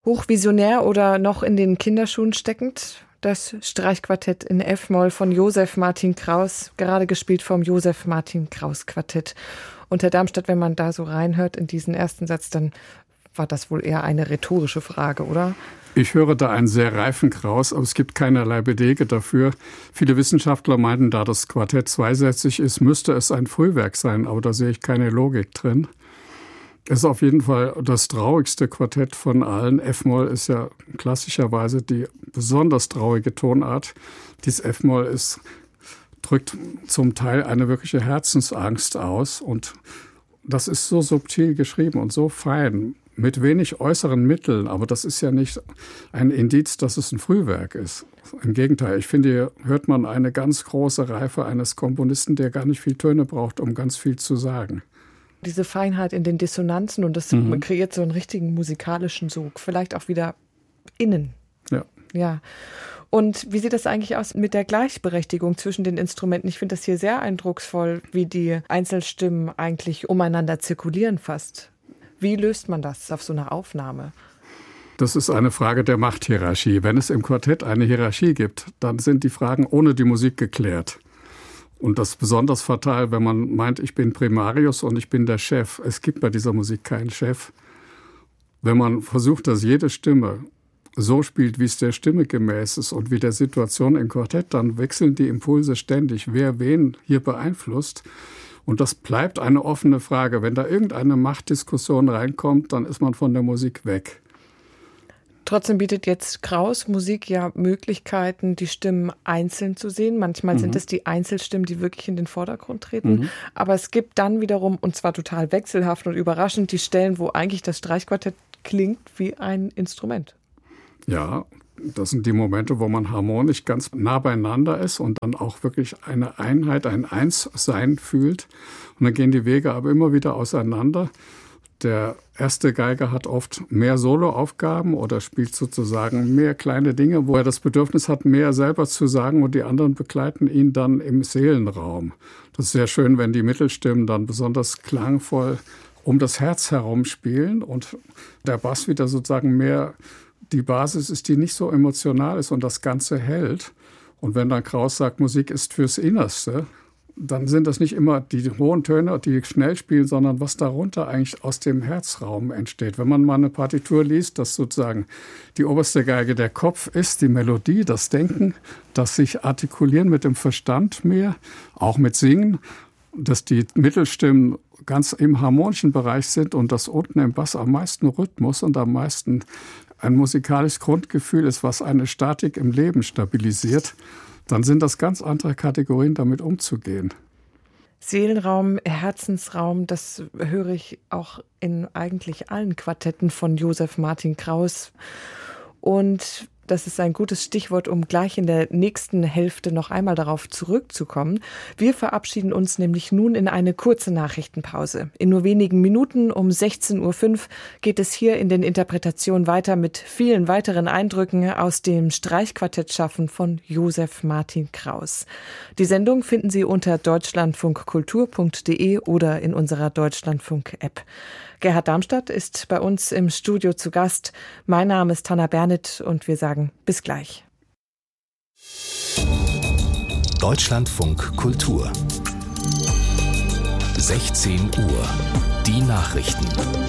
Hochvisionär oder noch in den Kinderschuhen steckend? Das Streichquartett in F-Moll von Josef Martin Kraus, gerade gespielt vom Josef Martin Kraus Quartett. Und Herr Darmstadt, wenn man da so reinhört in diesen ersten Satz, dann war das wohl eher eine rhetorische Frage, oder? Ich höre da einen sehr reifen Kraus, aber es gibt keinerlei Belege dafür. Viele Wissenschaftler meinten, da das Quartett zweisätzig ist, müsste es ein Frühwerk sein, aber da sehe ich keine Logik drin. Es ist auf jeden Fall das traurigste Quartett von allen. F-Moll ist ja klassischerweise die besonders traurige Tonart. Dieses F-Moll drückt zum Teil eine wirkliche Herzensangst aus. Und das ist so subtil geschrieben und so fein, mit wenig äußeren Mitteln. Aber das ist ja nicht ein Indiz, dass es ein Frühwerk ist. Im Gegenteil, ich finde, hier hört man eine ganz große Reife eines Komponisten, der gar nicht viel Töne braucht, um ganz viel zu sagen. Diese Feinheit in den Dissonanzen und das kreiert so einen richtigen musikalischen Sog. Vielleicht auch wieder innen. Ja. Und wie sieht das eigentlich aus mit der Gleichberechtigung zwischen den Instrumenten? Ich finde das hier sehr eindrucksvoll, wie die Einzelstimmen eigentlich umeinander zirkulieren fast. Wie löst man das auf so einer Aufnahme? Das ist eine Frage der Machthierarchie. Wenn es im Quartett eine Hierarchie gibt, dann sind die Fragen ohne die Musik geklärt. Und das ist besonders fatal, wenn man meint, ich bin Primarius und ich bin der Chef. Es gibt bei dieser Musik keinen Chef. Wenn man versucht, dass jede Stimme so spielt, wie es der Stimme gemäß ist und wie der Situation im Quartett, dann wechseln die Impulse ständig, wer wen hier beeinflusst. Und das bleibt eine offene Frage. Wenn da irgendeine Machtdiskussion reinkommt, dann ist man von der Musik weg. Trotzdem bietet jetzt Kraus Musik ja Möglichkeiten, die Stimmen einzeln zu sehen. Manchmal sind es die Einzelstimmen, die wirklich in den Vordergrund treten. Aber es gibt dann wiederum, und zwar total wechselhaft und überraschend, die Stellen, wo eigentlich das Streichquartett klingt wie ein Instrument. Ja, das sind die Momente, wo man harmonisch ganz nah beieinander ist und dann auch wirklich eine Einheit, ein Einssein fühlt. Und dann gehen die Wege aber immer wieder auseinander. Der erste Geiger hat oft mehr Soloaufgaben oder spielt sozusagen mehr kleine Dinge, wo er das Bedürfnis hat, mehr selber zu sagen, und die anderen begleiten ihn dann im Seelenraum. Das ist sehr schön, wenn die Mittelstimmen dann besonders klangvoll um das Herz herum spielen und der Bass wieder sozusagen mehr die Basis ist, die nicht so emotional ist und das Ganze hält. Und wenn dann Kraus sagt, Musik ist fürs Innerste, dann sind das nicht immer die hohen Töne, die schnell spielen, sondern was darunter eigentlich aus dem Herzraum entsteht. Wenn man mal eine Partitur liest, dass sozusagen die oberste Geige der Kopf ist, die Melodie, das Denken, das sich artikulieren mit dem Verstand mehr, auch mit Singen, dass die Mittelstimmen ganz im harmonischen Bereich sind und dass unten im Bass am meisten Rhythmus und am meisten ein musikalisches Grundgefühl ist, was eine Statik im Leben stabilisiert, dann sind das ganz andere Kategorien, damit umzugehen. Seelenraum, Herzensraum, das höre ich auch in eigentlich allen Quartetten von Josef Martin Kraus. Und das ist ein gutes Stichwort, um gleich in der nächsten Hälfte noch einmal darauf zurückzukommen. Wir verabschieden uns nämlich nun in eine kurze Nachrichtenpause. In nur wenigen Minuten um 16:05 Uhr geht es hier in den Interpretationen weiter mit vielen weiteren Eindrücken aus dem Streichquartettschaffen von Josef Martin Kraus. Die Sendung finden Sie unter deutschlandfunkkultur.de oder in unserer Deutschlandfunk-App. Gerhard Darmstadt ist bei uns im Studio zu Gast. Mein Name ist Hanna Bernit und wir sagen bis gleich. Deutschlandfunk Kultur 16 Uhr. Die Nachrichten.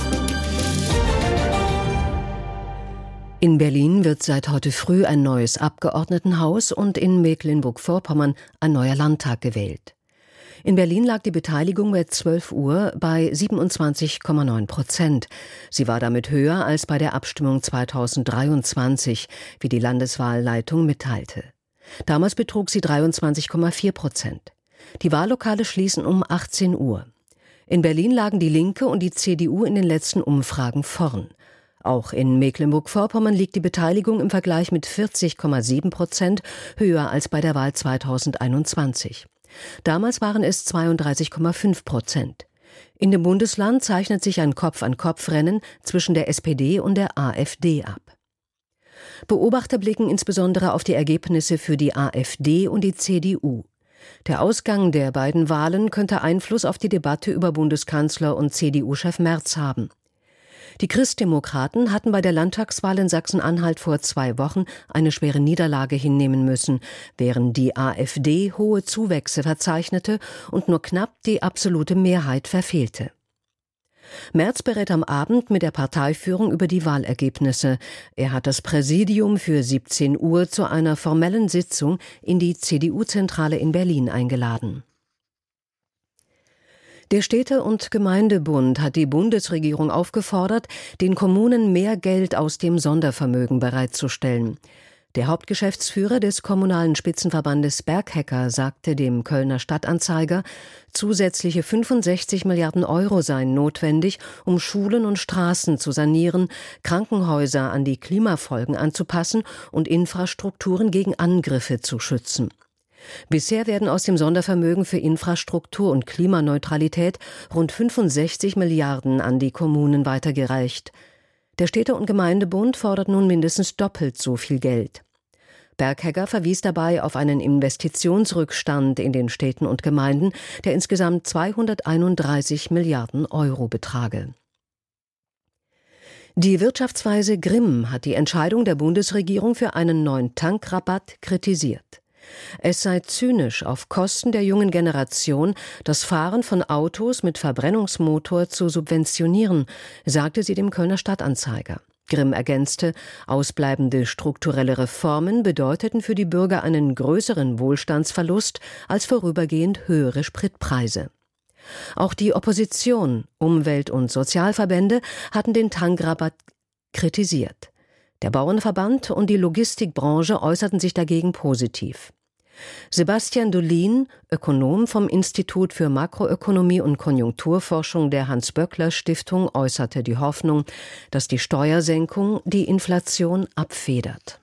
In Berlin wird seit heute früh ein neues Abgeordnetenhaus und in Mecklenburg-Vorpommern ein neuer Landtag gewählt. In Berlin lag die Beteiligung bei 12 Uhr bei 27,9%. Sie war damit höher als bei der Abstimmung 2023, wie die Landeswahlleitung mitteilte. Damals betrug sie 23,4%. Die Wahllokale schließen um 18 Uhr. In Berlin lagen die Linke und die CDU in den letzten Umfragen vorn. Auch in Mecklenburg-Vorpommern liegt die Beteiligung im Vergleich mit 40,7% höher als bei der Wahl 2021. Damals waren es 32,5%. In dem Bundesland zeichnet sich ein Kopf-an-Kopf-Rennen zwischen der SPD und der AfD ab. Beobachter blicken insbesondere auf die Ergebnisse für die AfD und die CDU. Der Ausgang der beiden Wahlen könnte Einfluss auf die Debatte über Bundeskanzler und CDU-Chef Merz haben. Die Christdemokraten hatten bei der Landtagswahl in Sachsen-Anhalt vor 2 Wochen eine schwere Niederlage hinnehmen müssen, während die AfD hohe Zuwächse verzeichnete und nur knapp die absolute Mehrheit verfehlte. Merz berät am Abend mit der Parteiführung über die Wahlergebnisse. Er hat das Präsidium für 17 Uhr zu einer formellen Sitzung in die CDU-Zentrale in Berlin eingeladen. Der Städte- und Gemeindebund hat die Bundesregierung aufgefordert, den Kommunen mehr Geld aus dem Sondervermögen bereitzustellen. Der Hauptgeschäftsführer des kommunalen Spitzenverbandes Berghecker sagte dem Kölner Stadtanzeiger, zusätzliche 65 Milliarden Euro seien notwendig, um Schulen und Straßen zu sanieren, Krankenhäuser an die Klimafolgen anzupassen und Infrastrukturen gegen Angriffe zu schützen. Bisher werden aus dem Sondervermögen für Infrastruktur und Klimaneutralität rund 65 Milliarden an die Kommunen weitergereicht. Der Städte- und Gemeindebund fordert nun mindestens doppelt so viel Geld. Berghecker verwies dabei auf einen Investitionsrückstand in den Städten und Gemeinden, der insgesamt 231 Milliarden Euro betrage. Die Wirtschaftsweise Grimm hat die Entscheidung der Bundesregierung für einen neuen Tankrabatt kritisiert. Es sei zynisch, auf Kosten der jungen Generation das Fahren von Autos mit Verbrennungsmotor zu subventionieren, sagte sie dem Kölner Stadtanzeiger. Grimm ergänzte, ausbleibende strukturelle Reformen bedeuteten für die Bürger einen größeren Wohlstandsverlust als vorübergehend höhere Spritpreise. Auch die Opposition, Umwelt- und Sozialverbände hatten den Tankrabatt kritisiert. Der Bauernverband und die Logistikbranche äußerten sich dagegen positiv. Sebastian Dolin, Ökonom vom Institut für Makroökonomie und Konjunkturforschung der Hans-Böckler-Stiftung, äußerte die Hoffnung, dass die Steuersenkung die Inflation abfedert.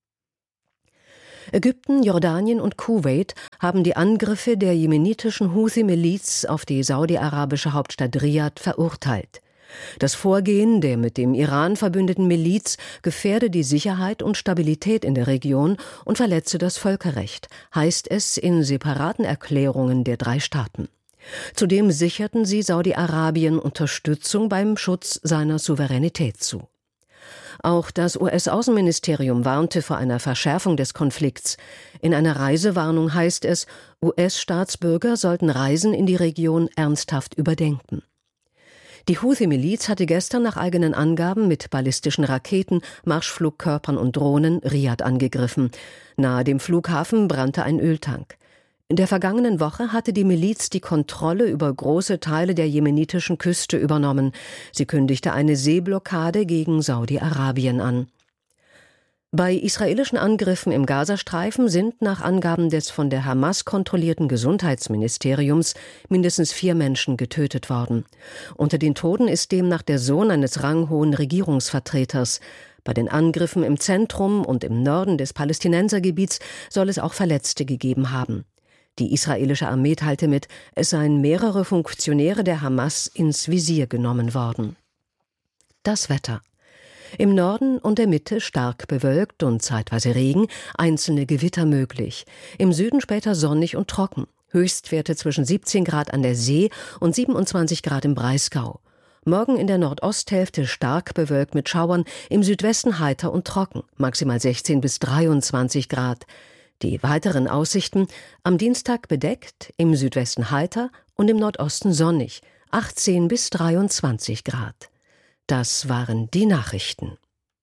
Ägypten, Jordanien und Kuwait haben die Angriffe der jemenitischen Houthi-Miliz auf die saudi-arabische Hauptstadt Riad verurteilt. Das Vorgehen der mit dem Iran verbündeten Miliz gefährde die Sicherheit und Stabilität in der Region und verletze das Völkerrecht, heißt es in separaten Erklärungen der 3 Staaten. Zudem sicherten sie Saudi-Arabien Unterstützung beim Schutz seiner Souveränität zu. Auch das US-Außenministerium warnte vor einer Verschärfung des Konflikts. In einer Reisewarnung heißt es, US-Staatsbürger sollten Reisen in die Region ernsthaft überdenken. Die Houthi-Miliz hatte gestern nach eigenen Angaben mit ballistischen Raketen, Marschflugkörpern und Drohnen Riad angegriffen. Nahe dem Flughafen brannte ein Öltank. In der vergangenen Woche hatte die Miliz die Kontrolle über große Teile der jemenitischen Küste übernommen. Sie kündigte eine Seeblockade gegen Saudi-Arabien an. Bei israelischen Angriffen im Gazastreifen sind nach Angaben des von der Hamas kontrollierten Gesundheitsministeriums mindestens 4 Menschen getötet worden. Unter den Toten ist demnach der Sohn eines ranghohen Regierungsvertreters. Bei den Angriffen im Zentrum und im Norden des Palästinensergebiets soll es auch Verletzte gegeben haben. Die israelische Armee teilte mit, es seien mehrere Funktionäre der Hamas ins Visier genommen worden. Das Wetter. Im Norden und der Mitte stark bewölkt und zeitweise Regen, einzelne Gewitter möglich. Im Süden später sonnig und trocken. Höchstwerte zwischen 17 Grad an der See und 27 Grad im Breisgau. Morgen in der Nordosthälfte stark bewölkt mit Schauern, im Südwesten heiter und trocken, maximal 16 bis 23 Grad. Die weiteren Aussichten: am Dienstag bedeckt, im Südwesten heiter und im Nordosten sonnig, 18 bis 23 Grad. Das waren die Nachrichten.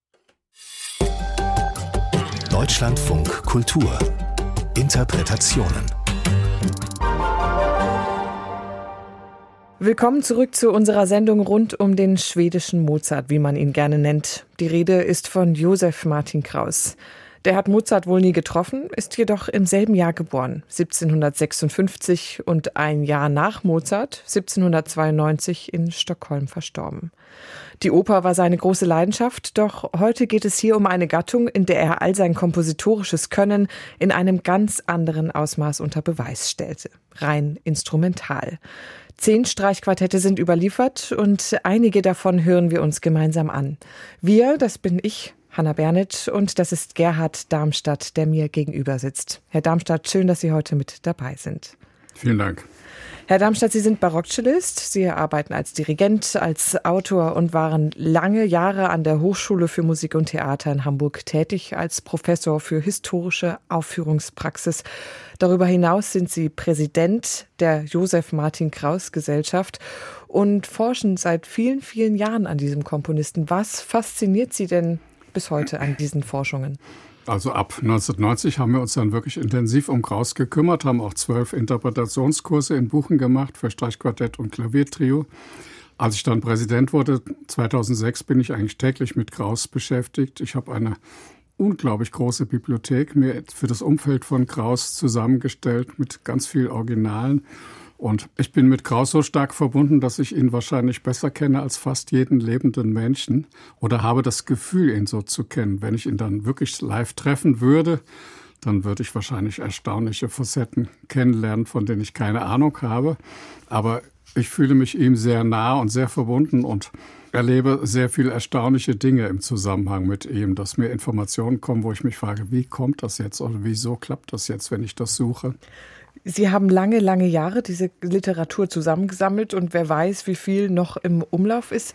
Deutschlandfunk Kultur. Interpretationen. Willkommen zurück zu unserer Sendung rund um den schwedischen Mozart, wie man ihn gerne nennt. Die Rede ist von Josef Martin Kraus. Der hat Mozart wohl nie getroffen, ist jedoch im selben Jahr geboren, 1756, und ein Jahr nach Mozart, 1792, in Stockholm verstorben. Die Oper war seine große Leidenschaft, doch heute geht es hier um eine Gattung, in der er all sein kompositorisches Können in einem ganz anderen Ausmaß unter Beweis stellte. Rein instrumental. 10 Streichquartette sind überliefert und einige davon hören wir uns gemeinsam an. Wir, das bin ich, Hannah Bernet, und das ist Gerhard Darmstadt, der mir gegenüber sitzt. Herr Darmstadt, schön, dass Sie heute mit dabei sind. Vielen Dank. Herr Darmstadt, Sie sind Barockcellist. Sie arbeiten als Dirigent, als Autor und waren lange Jahre an der Hochschule für Musik und Theater in Hamburg tätig als Professor für historische Aufführungspraxis. Darüber hinaus sind Sie Präsident der Josef Martin Kraus Gesellschaft und forschen seit vielen, vielen Jahren an diesem Komponisten. Was fasziniert Sie denn bis heute an diesen Forschungen? Also ab 1990 haben wir uns dann wirklich intensiv um Kraus gekümmert, haben auch 12 Interpretationskurse in Buchen gemacht für Streichquartett und Klaviertrio. Als ich dann Präsident wurde, 2006, bin ich eigentlich täglich mit Kraus beschäftigt. Ich habe eine unglaublich große Bibliothek mir für das Umfeld von Kraus zusammengestellt mit ganz viel Originalen. Und ich bin mit Kraus so stark verbunden, dass ich ihn wahrscheinlich besser kenne als fast jeden lebenden Menschen oder habe das Gefühl, ihn so zu kennen. Wenn ich ihn dann wirklich live treffen würde, dann würde ich wahrscheinlich erstaunliche Facetten kennenlernen, von denen ich keine Ahnung habe. Aber ich fühle mich ihm sehr nah und sehr verbunden und erlebe sehr viele erstaunliche Dinge im Zusammenhang mit ihm, dass mir Informationen kommen, wo ich mich frage, wie kommt das jetzt oder wieso klappt das jetzt, wenn ich das suche? Sie haben lange, lange Jahre diese Literatur zusammengesammelt und wer weiß, wie viel noch im Umlauf ist.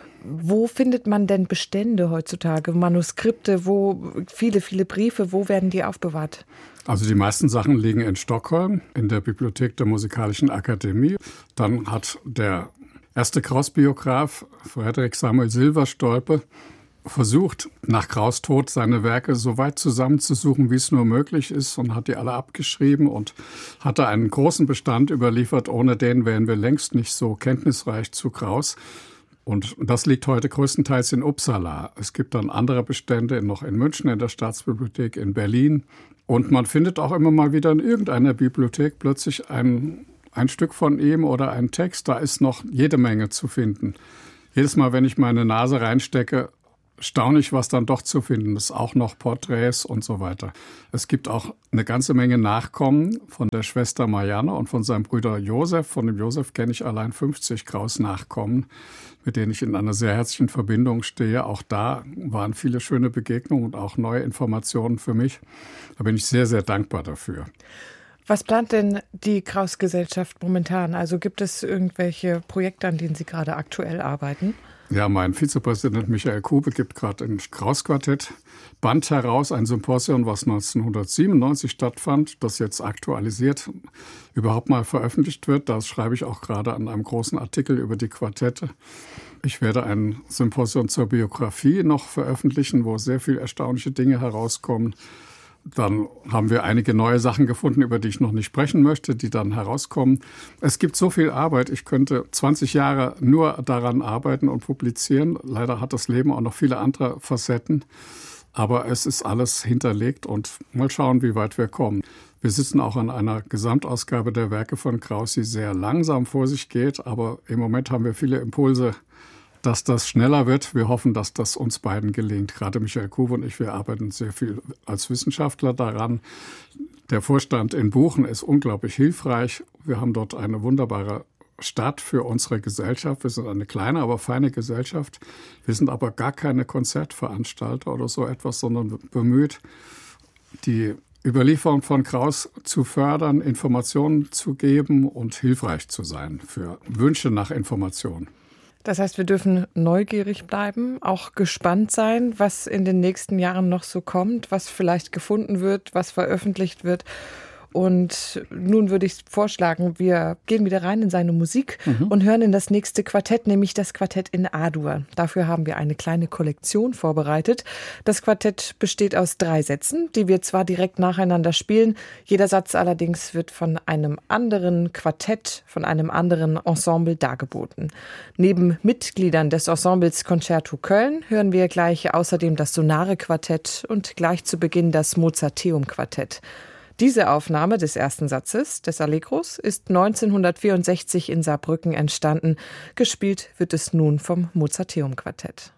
Wo findet man denn Bestände heutzutage, Manuskripte, wo viele, viele Briefe, wo werden die aufbewahrt? Also die meisten Sachen liegen in Stockholm, in der Bibliothek der Musikalischen Akademie. Dann hat der erste Kraus-Biograf, Fredrik Samuel Silverstolpe, versucht, nach Kraus' Tod seine Werke so weit zusammenzusuchen, wie es nur möglich ist und hat die alle abgeschrieben und hatte einen großen Bestand überliefert. Ohne den wären wir längst nicht so kenntnisreich zu Kraus. Und das liegt heute größtenteils in Uppsala. Es gibt dann andere Bestände noch in München, in der Staatsbibliothek, in Berlin. Und man findet auch immer mal wieder in irgendeiner Bibliothek plötzlich ein Stück von ihm oder einen Text. Da ist noch jede Menge zu finden. Jedes Mal, wenn ich meine Nase reinstecke, staune ich, was dann doch zu finden ist. Auch noch Porträts und so weiter. Es gibt auch eine ganze Menge Nachkommen von der Schwester Marianne und von seinem Bruder Josef. Von dem Josef kenne ich allein 50 Kraus-Nachkommen, mit denen ich in einer sehr herzlichen Verbindung stehe. Auch da waren viele schöne Begegnungen und auch neue Informationen für mich. Da bin ich sehr, sehr dankbar dafür. Was plant denn die Kraus-Gesellschaft momentan? Also gibt es irgendwelche Projekte, an denen Sie gerade aktuell arbeiten? Ja, mein Vizepräsident Michael Kube gibt gerade ein Kraus-Quartett Band heraus, ein Symposium, was 1997 stattfand, das jetzt aktualisiert überhaupt mal veröffentlicht wird. Da schreibe ich auch gerade an einem großen Artikel über die Quartette. Ich werde ein Symposium zur Biografie noch veröffentlichen, wo sehr viele erstaunliche Dinge herauskommen. Dann haben wir einige neue Sachen gefunden, über die ich noch nicht sprechen möchte, die dann herauskommen. Es gibt so viel Arbeit, ich könnte 20 Jahre nur daran arbeiten und publizieren. Leider hat das Leben auch noch viele andere Facetten. Aber es ist alles hinterlegt und mal schauen, wie weit wir kommen. Wir sitzen auch an einer Gesamtausgabe der Werke von Kraus, die sehr langsam vor sich geht. Aber im Moment haben wir viele Impulse, dass das schneller wird. Wir hoffen, dass das uns beiden gelingt. Gerade Michael Kube und ich, wir arbeiten sehr viel als Wissenschaftler daran. Der Vorstand in Buchen ist unglaublich hilfreich. Wir haben dort eine wunderbare Stadt für unsere Gesellschaft. Wir sind eine kleine, aber feine Gesellschaft. Wir sind aber gar keine Konzertveranstalter oder so etwas, sondern bemüht, die Überlieferung von Kraus zu fördern, Informationen zu geben und hilfreich zu sein für Wünsche nach Informationen. Das heißt, wir dürfen neugierig bleiben, auch gespannt sein, was in den nächsten Jahren noch so kommt, was vielleicht gefunden wird, was veröffentlicht wird. Und nun würde ich vorschlagen, wir gehen wieder rein in seine Musik und hören in das nächste Quartett, nämlich das Quartett in A-Dur. Dafür haben wir eine kleine Kollektion vorbereitet. Das Quartett besteht aus 3 Sätzen, die wir zwar direkt nacheinander spielen, jeder Satz allerdings wird von einem anderen Quartett, von einem anderen Ensemble dargeboten. Neben Mitgliedern des Ensembles Concerto Köln hören wir gleich außerdem das Sonare-Quartett und gleich zu Beginn das Mozarteum-Quartett. Diese Aufnahme des ersten Satzes des Allegros ist 1964 in Saarbrücken entstanden. Gespielt wird es nun vom Mozarteum-Quartett.